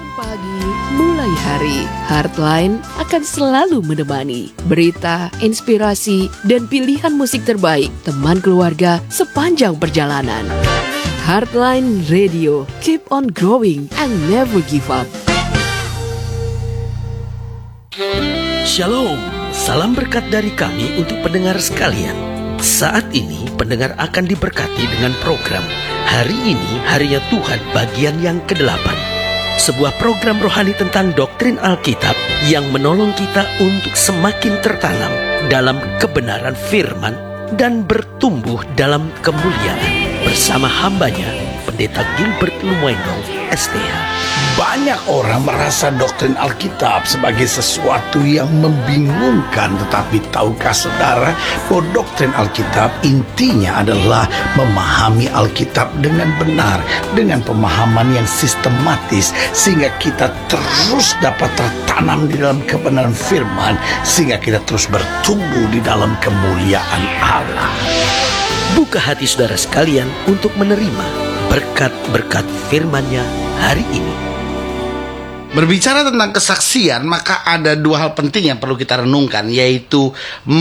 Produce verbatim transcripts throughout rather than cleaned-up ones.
Pagi mulai hari, Heartline akan selalu menemani berita, inspirasi, dan pilihan musik terbaik teman keluarga sepanjang perjalanan. Heartline Radio, keep on growing and never give up. Shalom, salam berkat dari kami untuk pendengar sekalian. Saat ini pendengar akan diberkati dengan program Hari Ini Harinya Tuhan bagian yang kedelapan. Sebuah program rohani tentang doktrin Alkitab yang menolong kita untuk semakin tertanam dalam kebenaran firman dan bertumbuh dalam kemuliaan bersama hambanya, Pendeta Gilbert Lumoendo, S T H. Banyak orang merasa doktrin Alkitab sebagai sesuatu yang membingungkan. Tetapi tahukah saudara bahwa doktrin Alkitab intinya adalah memahami Alkitab dengan benar, dengan pemahaman yang sistematis, sehingga kita terus dapat tertanam di dalam kebenaran firman, sehingga kita terus bertumbuh di dalam kemuliaan Allah. Buka hati saudara sekalian untuk menerima berkat-berkat firman-Nya hari ini. Berbicara tentang kesaksian, maka ada dua hal penting yang perlu kita renungkan, yaitu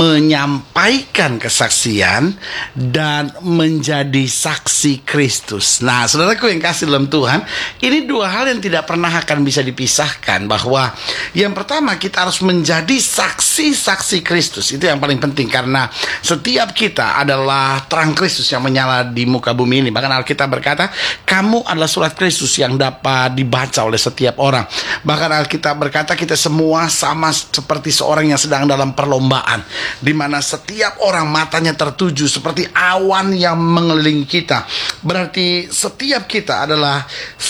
menyampaikan kesaksian dan menjadi saksi Kristus. Nah, saudaraku yang kasih dalam Tuhan, ini dua hal yang tidak pernah akan bisa dipisahkan. Bahwa yang pertama, kita harus menjadi saksi-saksi Kristus. Itu yang paling penting, karena setiap kita adalah terang Kristus yang menyala di muka bumi ini. Bahkan Alkitab berkata, kamu adalah surat Kristus yang dapat dibaca oleh setiap orang. Bahkan Alkitab berkata kita semua sama seperti seorang yang sedang dalam perlombaan, di mana setiap orang matanya tertuju seperti awan yang mengelilingi kita. Berarti setiap kita adalah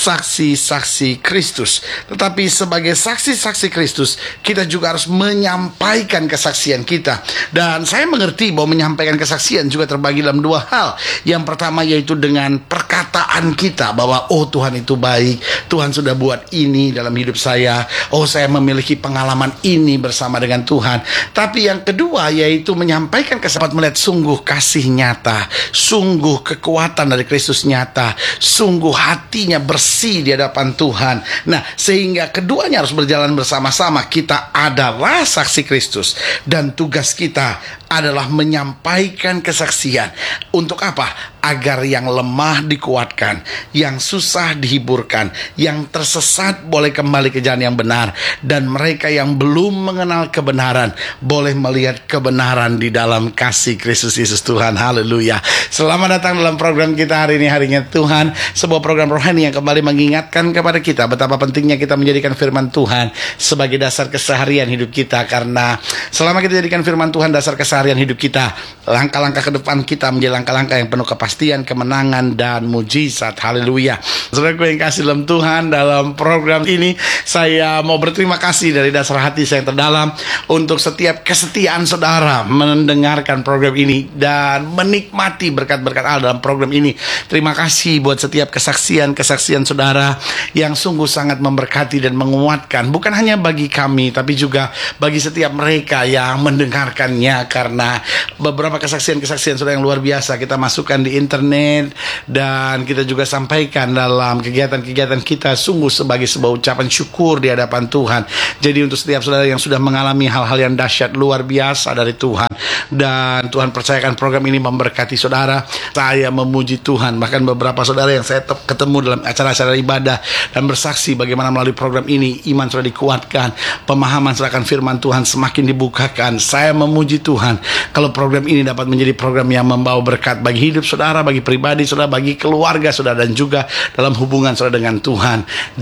saksi-saksi Kristus. Tetapi sebagai saksi-saksi Kristus, kita juga harus menyampaikan kesaksian kita. Dan saya mengerti bahwa menyampaikan kesaksian juga terbagi dalam dua hal. Yang pertama yaitu dengan perkataan kita bahwa oh Tuhan itu baik, Tuhan sudah buat ini dalam hidup saya, oh saya memiliki pengalaman ini bersama dengan Tuhan. Tapi yang kedua yaitu menyampaikan kesaksian, melihat sungguh kasih nyata, sungguh kekuatan dari Kristus nyata, sungguh hatinya bersih di hadapan Tuhan. Nah, sehingga keduanya harus berjalan bersama-sama. Kita adalah saksi Kristus dan tugas kita adalah menyampaikan kesaksian. Untuk apa? Agar yang lemah dikuatkan, yang susah dihiburkan, yang tersesat boleh kembali ke jalan yang benar, dan mereka yang belum mengenal kebenaran boleh melihat kebenaran di dalam kasih Kristus Yesus Tuhan. Haleluya. Selamat datang dalam program kita hari ini, Harinya Tuhan, sebuah program rohani yang kembali mengingatkan kepada kita betapa pentingnya kita menjadikan firman Tuhan sebagai dasar keseharian hidup kita. Karena selama kita jadikan firman Tuhan dasar keseharian hidup kita, langkah-langkah ke depan kita menjadi langkah-langkah yang penuh kepastian, kemenangan, dan mujizat. Haleluya. Saudaraku yang kasih dalam Tuhan, dalam program ini saya mau berterima kasih dari dasar hati saya yang terdalam untuk setiap kesetiaan saudara mendengarkan program ini dan menikmati berkat-berkat Allah dalam program ini. Terima kasih buat setiap kesaksian-kesaksian saudara yang sungguh sangat memberkati dan menguatkan, bukan hanya bagi kami tapi juga bagi setiap mereka yang mendengarkannya. Karena beberapa kesaksian-kesaksian saudara yang luar biasa kita masukkan di internet dan kita juga sampaikan dalam kegiatan-kegiatan kita, sungguh sebagai sebuah ucapan syukur di hadapan Tuhan. Jadi untuk setiap saudara yang sudah mengalami hal-hal yang dahsyat luar biasa dari Tuhan, dan Tuhan percayakan program ini memberkati saudara, saya memuji Tuhan. Bahkan beberapa saudara yang saya ketemu dalam acara-acara ibadah dan bersaksi bagaimana melalui program ini iman sudah dikuatkan, pemahaman akan firman Tuhan semakin dibukakan. Saya memuji Tuhan kalau program ini dapat menjadi program yang membawa berkat bagi hidup saudara, bagi pribadi saudara, bagi keluarga saudara, dan juga dalam hubungan saudara dengan Tuhan.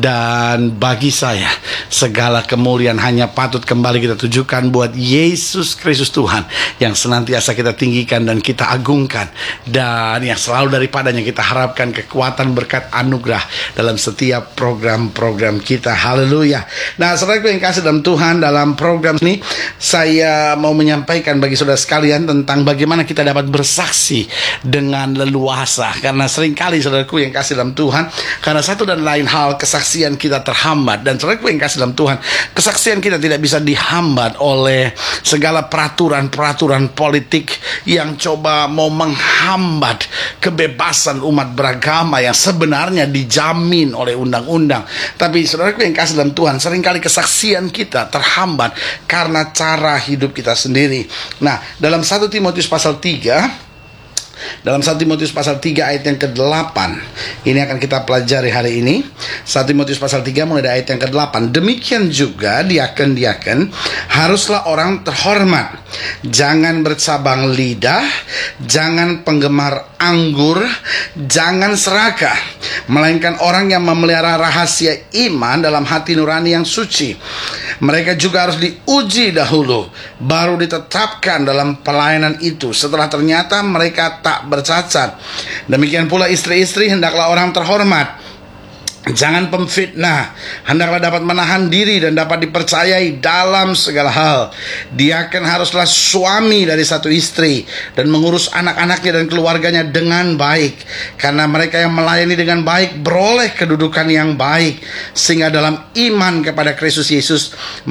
Dan bagi saya, segala kemuliaan hanya patut kembali kita tujukan buat Yesus Kristus Tuhan, yang senantiasa kita tinggikan dan kita agungkan, dan yang selalu daripadanya kita harapkan kekuatan, berkat, anugerah dalam setiap program-program kita. Haleluya. Nah, saudaraku yang kasih dalam Tuhan, dalam program ini saya mau menyampaikan bagi saudara saudara sekalian, tentang bagaimana kita dapat bersaksi dengan leluasa. Karena seringkali saudaraku yang kasih dalam Tuhan, karena satu dan lain hal kesaksian kita terhambat. Dan saudaraku yang kasih dalam Tuhan, kesaksian kita tidak bisa dihambat oleh segala peraturan-peraturan politik yang coba mau menghambat kebebasan umat beragama yang sebenarnya dijamin oleh undang-undang. Tapi saudaraku yang kasih dalam Tuhan, seringkali kesaksian kita terhambat karena cara hidup kita sendiri. Nah, dalam satu Timotius pasal tiga, dalam satu Timotius pasal tiga ayat yang kedelapan, ini akan kita pelajari hari ini. satu Timotius pasal tiga mulai dari ayat yang kedelapan. Demikian juga diaken-diaken haruslah orang terhormat, jangan bercabang lidah, jangan penggemar anggur, jangan serakah, melainkan orang yang memelihara rahasia iman dalam hati nurani yang suci. Mereka juga harus diuji dahulu, baru ditetapkan dalam pelayanan itu, setelah ternyata mereka tak bercacat. Demikian pula istri-istri hendaklah orang terhormat, jangan pemfitnah, hendaklah dapat menahan diri dan dapat dipercayai dalam segala hal. Diaken haruslah suami dari satu istri dan mengurus anak-anaknya dan keluarganya dengan baik, karena mereka yang melayani dengan baik beroleh kedudukan yang baik, sehingga dalam iman kepada Kristus Yesus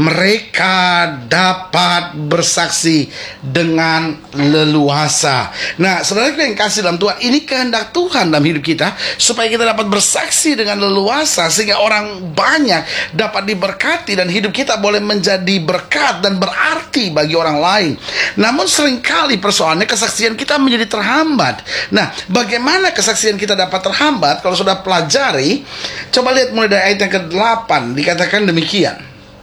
mereka dapat bersaksi dengan leluasa. Nah, saudara yang kasih dalam Tuhan, ini kehendak Tuhan dalam hidup kita, supaya kita dapat bersaksi dengan leluasa, sehingga orang banyak dapat diberkati dan hidup kita boleh menjadi berkat dan berarti bagi orang lain. Namun seringkali persoalannya kesaksian kita menjadi terhambat. Nah, bagaimana kesaksian kita dapat terhambat? Kalau sudah pelajari, coba lihat mulai dari ayat yang kedelapan, dikatakan demikian.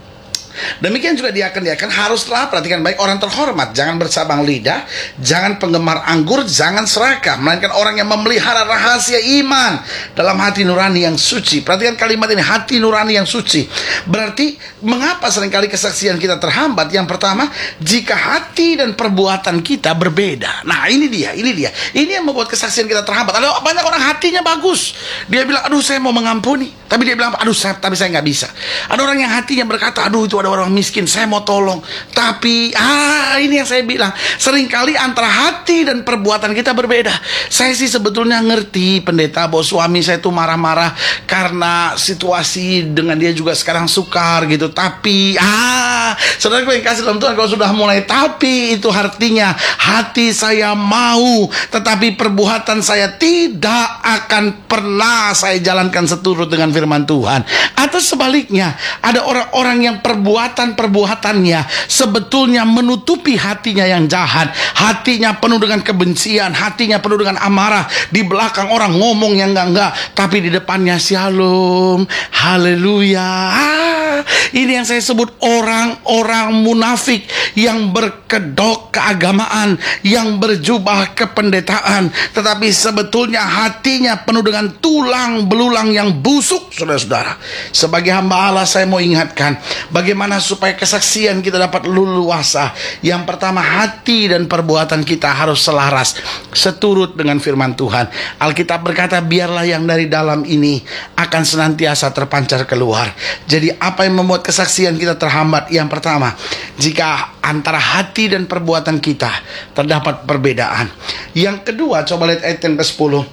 Demikian juga diaken-diaken haruslah, perhatikan baik, orang terhormat, jangan bercabang lidah, jangan penggemar anggur, jangan serakah, melainkan orang yang memelihara rahasia iman dalam hati nurani yang suci. Perhatikan kalimat ini, hati nurani yang suci. Berarti mengapa seringkali kesaksian kita terhambat? Yang pertama, jika hati dan perbuatan kita berbeda. Nah, ini dia, ini dia. Ini yang membuat kesaksian kita terhambat. Ada banyak orang hatinya bagus, dia bilang, aduh saya mau mengampuni, tapi dia bilang, aduh saya, tapi saya nggak bisa. Ada orang yang hatinya berkata, aduh itu ada orang miskin, saya mau tolong, tapi ah ini yang saya bilang, seringkali antara hati dan perbuatan kita berbeda. Saya sih sebetulnya ngerti pendeta bahwa suami saya tuh marah-marah karena situasi dengan dia juga sekarang sukar gitu, tapi ah saudara yang kasih dalam Tuhan, kalau sudah mulai tapi, itu artinya hati saya mau, tetapi perbuatan saya tidak akan pernah saya jalankan seturut dengan firman Tuhan. Atau sebaliknya, ada orang-orang yang perbuatan-perbuatannya sebetulnya menutupi hatinya yang jahat, hatinya penuh dengan kebencian, hatinya penuh dengan amarah. Di belakang orang ngomong yang enggak-enggak, tapi di depannya shalom, haleluya. Ah, ini yang saya sebut orang-orang munafik yang berkedok keagamaan, yang berjubah kependetaan, tetapi sebetulnya hatinya penuh dengan tulang belulang yang busuk. Saudara-saudara, sebagai hamba Allah, saya mau ingatkan bagaimana supaya kesaksian kita dapat leluasa. Yang pertama, hati dan perbuatan kita harus selaras, seturut dengan firman Tuhan. Alkitab berkata, biarlah yang dari dalam ini akan senantiasa terpancar keluar. Jadi apa yang membuat kesaksian kita terhambat? Yang pertama, jika antara hati dan perbuatan kita terdapat perbedaan. Yang kedua, coba lihat ayat yang kesepuluh.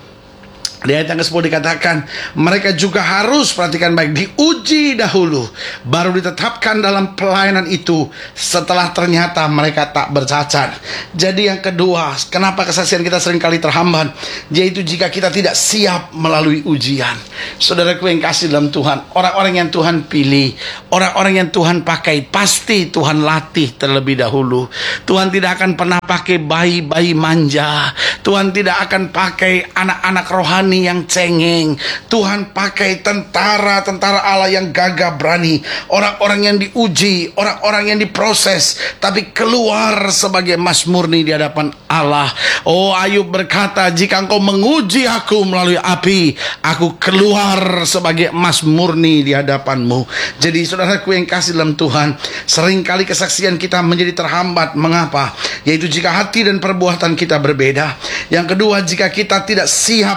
Di ayat yang kesepuluh dikatakan, mereka juga harus, perhatikan baik, diuji dahulu, baru ditetapkan dalam pelayanan itu, setelah ternyata mereka tak bercacat. Jadi yang kedua, kenapa kesaksian kita seringkali terhambat? Yaitu jika kita tidak siap melalui ujian. Saudaraku yang kasih dalam Tuhan, orang-orang yang Tuhan pilih, orang-orang yang Tuhan pakai, pasti Tuhan latih terlebih dahulu. Tuhan tidak akan pernah pakai bayi-bayi manja. Tuhan tidak akan pakai anak-anak rohani yang cengeng. Tuhan pakai tentara-tentara Allah yang gagah berani, orang-orang yang diuji, orang-orang yang diproses, tapi keluar sebagai emas murni di hadapan Allah. Oh, Ayub berkata, jika engkau menguji aku melalui api, aku keluar sebagai emas murni di hadapanmu. Jadi saudaraku yang kasih dalam Tuhan, seringkali kesaksian kita menjadi terhambat. Mengapa? Yaitu jika hati dan perbuatan kita berbeda. Yang kedua, jika kita tidak siap melalui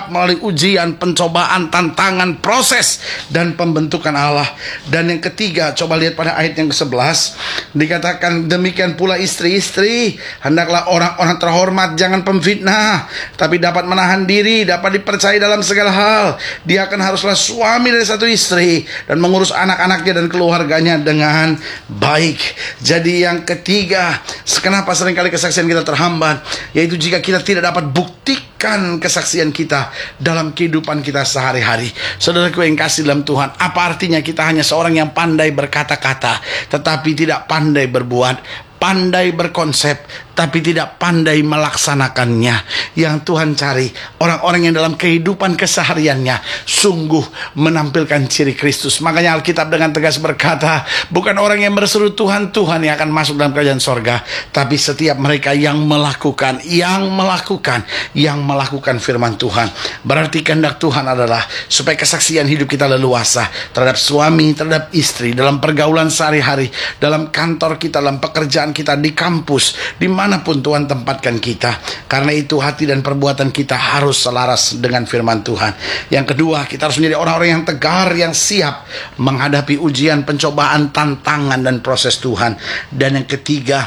ujian, pencobaan, tantangan, proses, dan pembentukan Allah. Dan yang ketiga, coba lihat pada ayat yang kesebelas, dikatakan demikian pula istri-istri, hendaklah orang-orang terhormat, jangan pemfitnah, tapi dapat menahan diri, dapat dipercaya dalam segala hal. Dia akan haruslah suami dari satu istri dan mengurus anak-anaknya dan keluarganya dengan baik. Jadi yang ketiga, kenapa seringkali kesaksian kita terhambat, yaitu jika kita tidak dapat buktikan kesaksian kita dalam kehidupan kita sehari-hari. Saudaraku yang kasih dalam Tuhan, apa artinya kita hanya seorang yang pandai berkata-kata tetapi tidak pandai berbuat, pandai berkonsep tapi tidak pandai melaksanakannya? Yang Tuhan cari orang-orang yang dalam kehidupan kesehariannya sungguh menampilkan ciri Kristus. Makanya Alkitab dengan tegas berkata, bukan orang yang berseru Tuhan, Tuhan yang akan masuk dalam kerajaan sorga, tapi setiap mereka yang melakukan, yang melakukan, yang melakukan firman Tuhan. Berarti kehendak Tuhan adalah supaya kesaksian hidup kita leluasa terhadap suami, terhadap istri, dalam pergaulan sehari-hari, dalam kantor kita, dalam pekerjaan kita, di kampus, di manapun Tuhan tempatkan kita. Karena itu hati dan perbuatan kita harus selaras dengan firman Tuhan. Yang kedua, kita harus menjadi orang-orang yang tegar, yang siap menghadapi ujian, pencobaan, tantangan, dan proses Tuhan. Dan yang ketiga,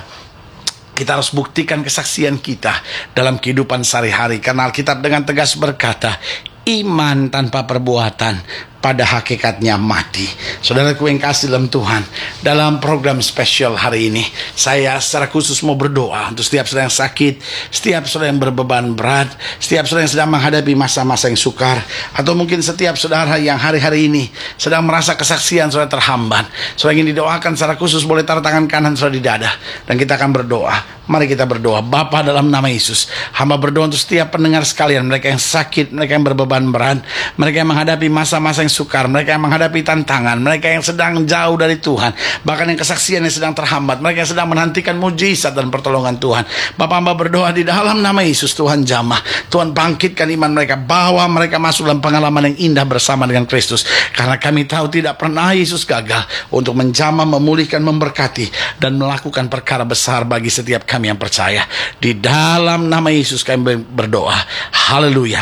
kita harus buktikan kesaksian kita dalam kehidupan sehari-hari. Karena Alkitab dengan tegas berkata, iman tanpa perbuatan pada hakikatnya mati. Saudaraku yang kasih dalam Tuhan, dalam program spesial hari ini, saya secara khusus mau berdoa untuk setiap saudara yang sakit, setiap saudara yang berbeban berat, setiap saudara yang sedang menghadapi masa-masa yang sukar, atau mungkin setiap saudara yang hari-hari ini sedang merasa kesaksian saudara terhambat. Saudara ingin didoakan secara khusus, boleh taruh tangan kanan saudara di dada, dan kita akan berdoa. Mari kita berdoa. Bapa, dalam nama Yesus, hamba berdoa untuk setiap pendengar sekalian, mereka yang sakit, mereka yang berbeban berat, mereka yang menghadapi masa-masa yang sukar, mereka yang menghadapi tantangan, mereka yang sedang jauh dari Tuhan, bahkan yang kesaksian yang sedang terhambat, mereka yang sedang menantikan mujizat dan pertolongan Tuhan. Bapa, hamba berdoa di dalam nama Yesus, Tuhan jamah, Tuhan bangkitkan iman mereka, bawa mereka masuk dalam pengalaman yang indah bersama dengan Kristus. Karena kami tahu tidak pernah Yesus gagal untuk menjamah, memulihkan, memberkati, dan melakukan perkara besar bagi setiap kami yang percaya. Di dalam nama Yesus kami berdoa. Haleluya.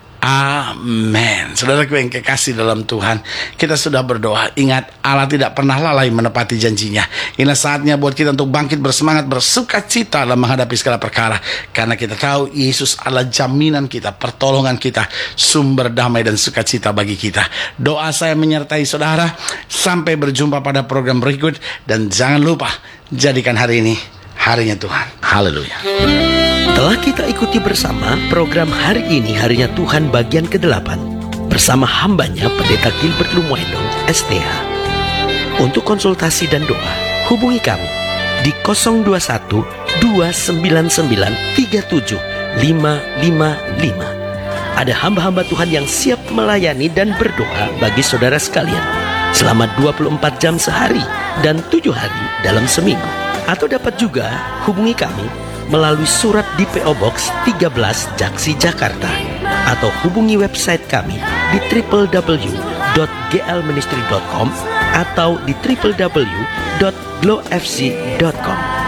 Amin. Saudaraku yang kekasih dalam Tuhan, kita sudah berdoa. Ingat, Allah tidak pernah lalai menepati janjinya. Inilah saatnya buat kita untuk bangkit bersemangat, bersuka cita dalam menghadapi segala perkara. Karena kita tahu Yesus adalah jaminan kita, pertolongan kita, sumber damai dan sukacita bagi kita. Doa saya menyertai saudara. Sampai berjumpa pada program berikut. Dan jangan lupa, jadikan hari ini harinya Tuhan. Haleluya. Telah kita ikuti bersama program Hari Ini Harinya Tuhan bagian kedelapan bersama hambanya Pendeta Gilbert Lumoendong S T H. Untuk konsultasi dan doa, hubungi kami di nol dua satu dua sembilan sembilan tiga tujuh lima lima lima. Ada hamba-hamba Tuhan yang siap melayani dan berdoa bagi saudara sekalian selama dua puluh empat jam sehari dan tujuh hari dalam seminggu. Atau dapat juga hubungi kami melalui surat di P O Box tiga belas Jaksi, Jakarta, atau hubungi website kami di w w w dot g l ministry dot com atau di w w w dot glow f c dot com.